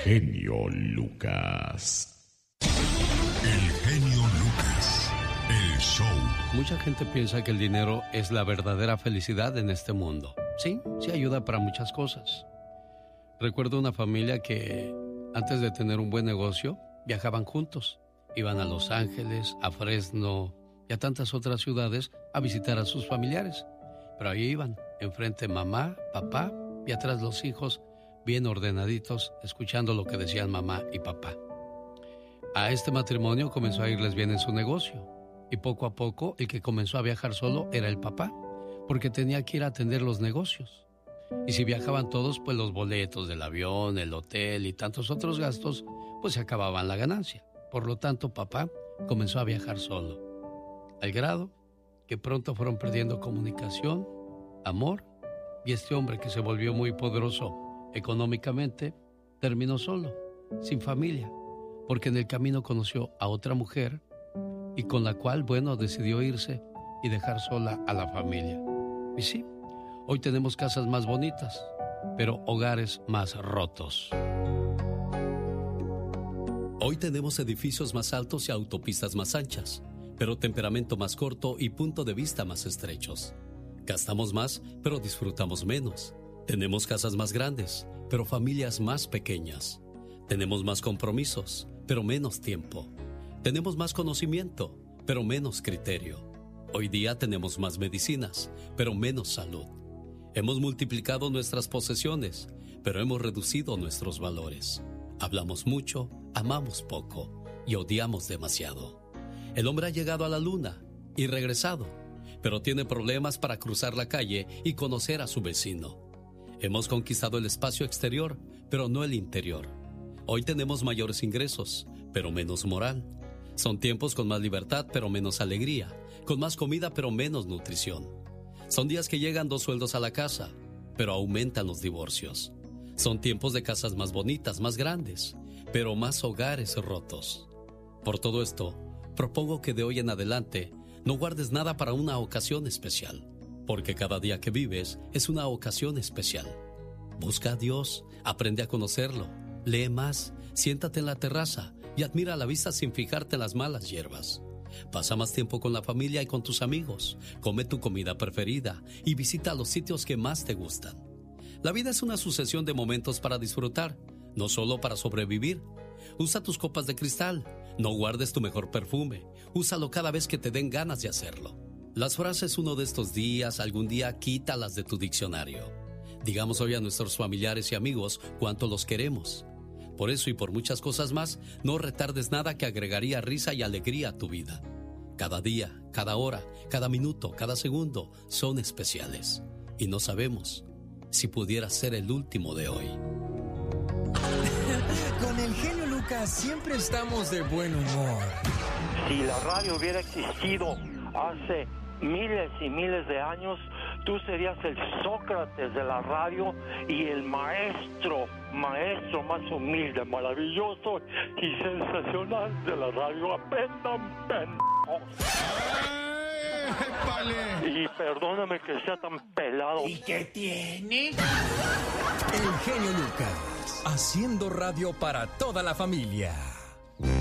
genio Lucas. El genio Lucas, el show. Mucha gente piensa que el dinero es la verdadera felicidad en este mundo. Sí, sí ayuda para muchas cosas. Recuerdo una familia que antes de tener un buen negocio viajaban juntos. Iban a Los Ángeles, a Fresno y a tantas otras ciudades a visitar a sus familiares. Pero ahí iban, enfrente mamá, papá y atrás los hijos, bien ordenaditos, escuchando lo que decían mamá y papá. A este matrimonio comenzó a irles bien en su negocio. Y poco a poco el que comenzó a viajar solo era el papá, porque tenía que ir a atender los negocios. Y si viajaban todos, pues los boletos del avión, el hotel y tantos otros gastos, pues se acababan la ganancia. Por lo tanto, papá comenzó a viajar solo. Al grado que pronto fueron perdiendo comunicación, amor, y este hombre que se volvió muy poderoso económicamente, terminó solo, sin familia, porque en el camino conoció a otra mujer y con la cual, bueno, decidió irse y dejar sola a la familia. Y sí, hoy tenemos casas más bonitas, pero hogares más rotos. Hoy tenemos edificios más altos y autopistas más anchas, pero temperamento más corto y punto de vista más estrechos. Gastamos más, pero disfrutamos menos. Tenemos casas más grandes, pero familias más pequeñas. Tenemos más compromisos, pero menos tiempo. Tenemos más conocimiento, pero menos criterio. Hoy día tenemos más medicinas, pero menos salud. Hemos multiplicado nuestras posesiones, pero hemos reducido nuestros valores. Hablamos mucho, amamos poco y odiamos demasiado. El hombre ha llegado a la luna y regresado, pero tiene problemas para cruzar la calle y conocer a su vecino. Hemos conquistado el espacio exterior, pero no el interior. Hoy tenemos mayores ingresos, pero menos moral. Son tiempos con más libertad, pero menos alegría, con más comida, pero menos nutrición. Son días que llegan 2 sueldos a la casa, pero aumentan los divorcios. Son tiempos de casas más bonitas, más grandes, pero más hogares rotos. Por todo esto, propongo que de hoy en adelante no guardes nada para una ocasión especial, porque cada día que vives es una ocasión especial. Busca a Dios, aprende a conocerlo, lee más, siéntate en la terraza y admira la vista sin fijarte en las malas hierbas. Pasa más tiempo con la familia y con tus amigos, come tu comida preferida y visita los sitios que más te gustan. La vida es una sucesión de momentos para disfrutar, no solo para sobrevivir. Usa tus copas de cristal, no guardes tu mejor perfume, úsalo cada vez que te den ganas de hacerlo. Las frases "uno de estos días", "algún día", quítalas de tu diccionario. Digamos hoy a nuestros familiares y amigos cuánto los queremos. Por eso y por muchas cosas más, no retardes nada que agregaría risa y alegría a tu vida. Cada día, cada hora, cada minuto, cada segundo son especiales. Y no sabemos si pudiera ser el último de hoy. Con el genio Lucas siempre estamos de buen humor. Si la radio hubiera existido hace miles y miles de años, tú serías el Sócrates de la radio y el maestro más humilde, maravilloso y sensacional de la radio. Aprendan, pendejos. Y perdóname que sea tan pelado. ¿Y qué tiene? El genio Lucas, haciendo radio para toda la familia.